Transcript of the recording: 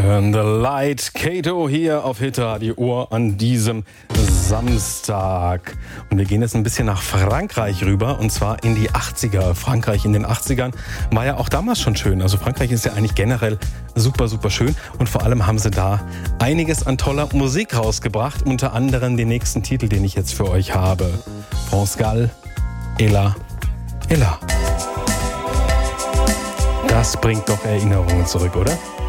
Turn the Light. Kato hier auf Hitradio Ohr an diesem Samstag. Und wir gehen jetzt ein bisschen nach Frankreich rüber, und zwar in die 80er. Frankreich in den 80ern war ja auch damals schon schön. Also Frankreich ist ja eigentlich generell super, super schön. Und vor allem haben sie da einiges an toller Musik rausgebracht. Unter anderem den nächsten Titel, den ich jetzt für euch habe. France Gall, Ella, Ella. Das bringt doch Erinnerungen zurück, oder?